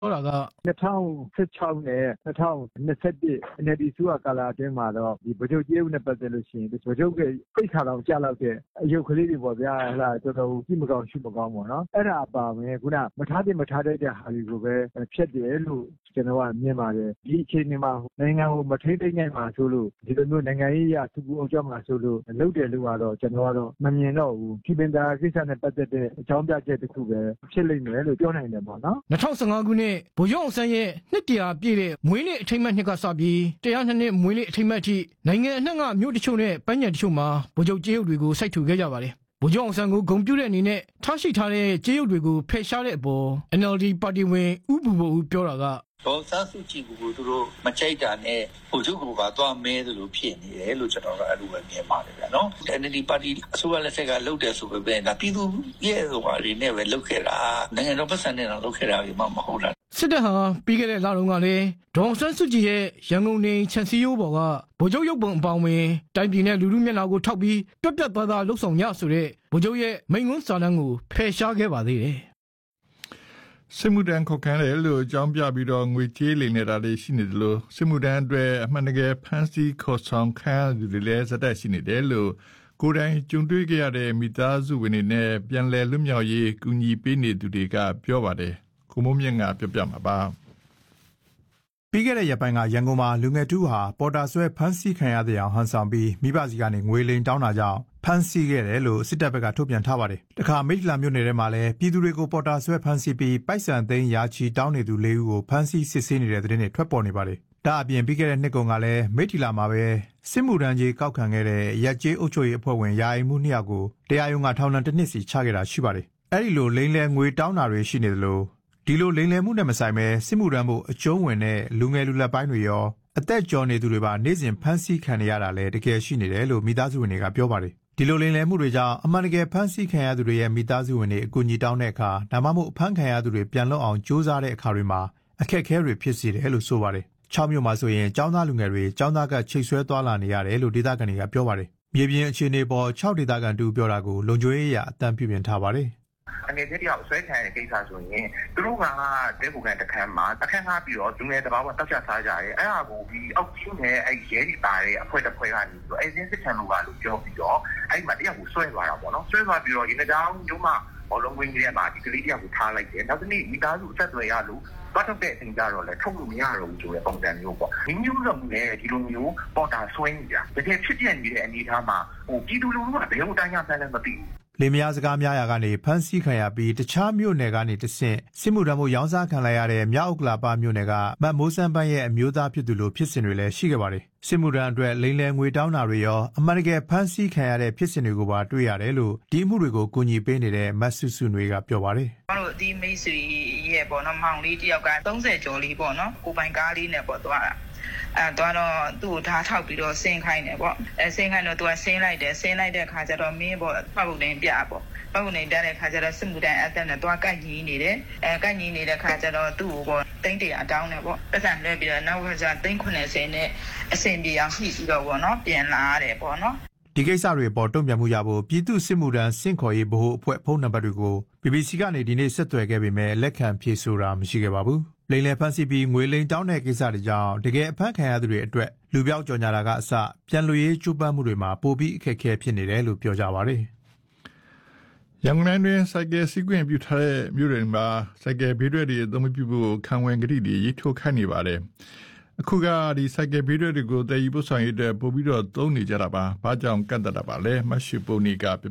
ဟုတ်တာက 2016နဲ့2021 NLD စုကာလအတွင်းမှာတော့ဒီဗကြုတ်ကျေးဥနဲ့ပတ်သက်လို့ရှိရင်ဗကြုတ်ကဖိတ်ခါတော့ကြားလောက်တဲ့အယုတ်ကလေးတွေပေါ့ဗျာဟလာတော်တော်ကြည့်မကောင်းရှုမကောင်းပေါ့နော်အဲ့ဒါအပါဝင်ခုနမထားတဲ့ဟာတွေကိုပဲဖြတ်တယ်လို့ကျွန်တော်ကမြင်ပါတယ်ဒီအချိန်မှာနိုင်ငံကိုမထိန်းသိမ်းနိုင်မှာဆိုလို့ဒီလိုမျိုးနိုင်ငံရေးအရသူ့အောင်ကြမှာဆိုလို့လုပ်တယ်လို့ကတော့ကျွန်တော်ကတော့မမြင်တော့ဘူးဒီပင်သာကိစ္စနဲ့ပတ်သက်တဲ့အကြောင်းပြချက်တစ်ခုပဲဖြစ်လိမ့်မယ်လို့ပြောနိုင်တယ်ပေါ့နော် 2015ခုနှစ်ဗိုလ်ချုပ်အောင်ဆန်းရဲ့နှစ်တရာပြည့်တဲ့မွေးနေ့အထိမ်းအမှတ်နှစ်ကစပြီး102နှစ်မွေးနေ့အထိမ်းအမှတ်အထိနိုင်ငံအနှံ့ကမြို့တချို့နဲ့ပန်းခြံတချို့မှာဗိုလ်ချုပ်ကြေးရုပ်တွေကိုစိုက်ထူခဲ့ကြပါတယ်ဗိုလ်ချုပ်အောင်ဆန်းကိုဂုဏ်ပြုတဲ့အနေနဲ့ထားရှိထားတဲ့ကြေးရုပ်တွေကိုဖယ်ရှားတဲ့အပေါ် NLD ပါတီဝင်ဦးဘူဘိုဦးပြောတာကဒေါ်ဆန်းစုကြည်ကိုသူတို့မချိုက်တာနဲ့ဗိုလ်ချုပ်ကသွားမဲသလိုဖြစ်နေတယ်လို့ကျွန်တော်တို့အဲ့လိုပဲမြင်ပါတယ်ဗျာနော် NLD ပါတီအစိုးရလက်ထက်ကလုပ်တယ်ဆိုပေမဲ့ဒါပြည်သူရဲ့ဟိုဟာတွေနဲ့ပဲလုပ်ခဲ့တာနိုင်ငံတော်ပတ်စံနဲ့တော့လုပ်ခဲ့တာမှမဟုတ်တာစစ်တပ်ဟာပြီးခဲ့တဲ့လတုန်းကလည်းဒေါ်ဆန်းစုကြည်ရဲ့ရန်ကုန်နေခြံစည်းရိုးပေါ်ကဗိုလ်ချုပ်ရုပ်ပုံအပေါင်းဝင်တိုင်းပြည်နဲ့လူလူမျက်နှာကိုထောက်ပြီးပြတ်ပြတ်သားသားလှုပ်ဆောင်ရဆိုတဲ့ဗိုလ်ချုပ်ရဲ့မိန့်ခွန်းစာတမ်းကိုဖယ်ရှားခဲ့ပါသေးတယ်စစ်မှုထမ်းခုတ်ခန်းတယ်လို့အကြောင်းပြပြီးတော့ငွေကြေးလိမ်နေတာတွေရှိနေတယ်လို့စစ်မှုထမ်းအတွက်အမှန်တကယ်ဖန်ဆီးခေါ်ဆောင်ခံရသူတွေလည်းဇက်တက်ရှိနေတယ်လို့ကိုယ်တိုင်ကြုံတွေ့ခဲ့ရတဲ့မိသားစုဝင်တွေနဲ့ပြန်လည်လွတ်မြောက်ရေးကူညီပေးနေသူတွေကပြောပါတယ်ကိုမိုးမြင့်ကပြောပြမှာပါပြီးခဲ့တဲ့ရက်ပိုင်းကရန်ကုန်မှာလူငယ်တူဟာပေါ်တာဆွဲဖမ်းဆီးခံရတဲ့အောင်ဟန်ဆောင်ပြီးမိဘစီကနေငွေလိမ်တောင်းတာကြောင့်ဖမ်းဆီးခဲ့တယ်လို့စစ်တပ်ဘက်ကထုတ်ပြန်ထားပါတယ်။တခါမိထ္ထလာမြို့နယ်ထဲမှာလည်းပြည်သူတွေကိုပေါ်တာဆွဲဖမ်းဆီးပြီးပိုက်ဆံသိန်းရာချီတောင်းနေသူ၄ဦးကိုဖမ်းဆီးစစ်ဆေးနေတဲ့တဲ့တင်ထွက်ပေါ်နေပါတယ်။ဒါအပြင်ပြီးခဲ့တဲ့နှစ်ကုန်ကလည်းမိထ္ထလာမှာပဲစစ်မှုထမ်းကြီးကောက်ခံခဲ့တဲ့ရက်ကျေးအုပ်ချုပ်ရေးအဖွဲ့ဝင်ယာယီမှု2ယောက်ကိုတရားရုံးကထောင်ဒဏ်1နှစ်စီချခဲ့တာရှိပါတယ်။အဲဒီလိုလိမ်လည်ငွေတောင်းတာတွေရှိနေတယ်လို့ဒီလိုလိမ်လည်မှုနဲ့မဆိုင်ပဲစစ်မှုထမ်းဖို့အကျုံးဝင်တဲ့လူငယ်လူလက်ပိုင်းတွေရောအသက်ကျော်နေသူတွေပါနေ့စဉ်ဖမ်းဆီးခံရတာလည်းတကယ်ရှိနေတယ်လို့မိသားစုဝင်တွေကပြောပါတယ်ဒီလိုလိမ်လည်မှုတွေကြောင့်အမှန်တကယ်ဖမ်းဆီးခံရသူတွေရဲ့မိသားစုဝင်တွေအကူအညီတောင်းတဲ့အခါဒါမှမဟုတ်အဖမ်းခံရသူတွေပြန်လွတ်အောင်ကြိုးစားတဲ့အခါတွေမှာအခက်အခဲတွေဖြစ်စေတယ်လို့ဆိုပါတယ်6မြို့မှာဆိုရင်ចောင်းသားလူငယ်တွေចောင်းသားကချိတ်ဆွဲသွားလာနေရတယ်လို့ဒေသခံတွေကပြောပါတယ်မြေပြင်အခြေအနေပေါ်6ဒေသခံတူပြောတာကိုလုံခြုံရေးအရာအတန်းပြပြင်ထားပါတယ်အနေနဲ့တရားဆွဲခံရတဲ့ကိစ္စဆိုရင်သူတို့ကတဲကူကန်တခန်းမှာတခန်းကားပြီးတော့လူငယ်တဘာဝတောက်ချစားကြတယ်အဲ့ဒါကိုဒီအောက်ချင်းနဲ့အဲ့ရဲဒီပါတဲ့အဖွဲ့တစ်ဖွဲ့ကနေပြီးတော့အဲ့စင်းစစ်ချံလို့ကလို့ပြောပြီးတော့အဲ့မှာတရားကိုဆွဲသွားတာပေါ့နော်ဆွဲသွားပြီးတော့ရင်းတောင်ကျုံးမှာဘောလုံးဝင်းကြီးထဲမှာဒီကလေးတရားကိုထားလိုက်တယ်နောက်တစ်နေ့မိသားစုအဆက်အသွယ်ရလို့ပတ်ထုတ်တဲ့အချိန်ကြတော့လည်းထုတ်လို့မရတော့ဘူးဆိုတဲ့ပုံစံမျိုးပေါ့ဒီမျိုးလုံးနဲ့ဒီလိုမျိုးပေါ်တာဆွဲနေကြတကယ်ဖြစ်ပြနေတဲ့အနေအထားမှာပြည်သူလူထုကဘယ်လိုတိုင်းရဆန်းလဲမသိဘူးလေမယားစကားများရာကနေဖမ်းဆီးခံရပြီးတခြားမြို့နယ်ကနေတဆင့်စစ်မှုထမ်းမှုရောင်းစားခံလိုက်ရတဲ့မြောက်ဥက္ကလာပမြို့နယ်ကမတ်မိုးစန်းပန်းရဲ့အမျိုးသားဖြစ်သူလိုဖြစ်စဉ်တွေလည်းရှိခဲ့ပါတယ်စစ်မှုထမ်းအတွက်လိမ်လည်ငွေတောင်းတာတွေရောအမှန်တကယ်ဖမ်းဆီးခံရတဲ့ဖြစ်စဉ်တွေကိုပါတွေ့ရတယ်လို့ဒီအမှုတွေကိုကူညီပေးနေတဲ့မတ်ဆုစုနွေကပြောပါတယ်ကျွန်တော်တို့ဒီမိတ်ဆွေရဲ့ပေါ့နော်မောင်လေးတယောက်က30ကျော်လေးပေါ့နော်ကိုပိုင်ကားလေးနဲ့ပေါ့သွားတာတော့သူ့ကိုဓာတ်ထောက်ပြီးတော့ဆင်းခိုင်းတယ်ပေါ့ဆင်းခိုင်းတော့သူကဆင်းလိုက်တဲ့ခါကျတော့မင်းပေါ့ပတ်ပုံနဲ့ပြပေါ့ပတ်ပုံနဲ့တက်တဲ့ခါကျတော့စစ်မှုတန်းအသက်နဲ့သွားကန့်ညီနေတယ်ကန့်ညီနေတဲ့ခါကျတော့သူ့ကိုပေါ့တိန်းတရာတောင်းတယ်ပေါ့ပတ်စံလဲပြီးတော့နောက်ကကျ390နဲ့အဆင်ပြေအောင်ဖြည့်ပြီးတော့ပေါ့နော်ပြန်လာရတယ်ပေါ့နော်ဒီကိစ္စတွေပေါ်တုံ့ပြန်မှုရဖို့ပြည်သူစစ်မှုထမ်းစင့်ခေါ်ရေးဗဟိုအဖွဲ့ဖုန်းနံပါတ်တွေကို BBC ကနေဒီနေ့ဆက်သွယ်ခဲ့ပေမဲ့လက်ခံဖြေဆိုတာမရှိခဲ့ပါဘူးလိမ်လည်ဖမ်းဆီးပြီးငွေလိမ်တောင်းတဲ့ကိစ္စတွေကြောင့်တကယ်အဖမ်းခံရသူတွေအတွက်လူပြောက်ကြော်ညာတာကအစပြန်လွှရေးကျူးပန်းမှုတွေမှာပိုပြီးအခက်အခဲဖြစ်နေတယ်လို့ပြောကြပါတယ်ရန်ကုန်တိုင်းတွင်စိုက်ကယ်စီးကွင်းပြုထားတဲ့မြို့တွေမှာစိုက်ကယ်ဘေးတွေအသုံးပြုဖို့ခံဝန်ကတိတွေရေးထိုးခိုင်းနေပါတယ်အခုကဒီစိုက်ကယ်ဘေးတွေကိုတည်ယူပို့ဆောင်ရေးအတွက်ပို့ပြီးတော့သုံးနေကြတာပါဘာကြောင့်ကန့်တတ်တာပါလဲမတ်ရှူပုံနီက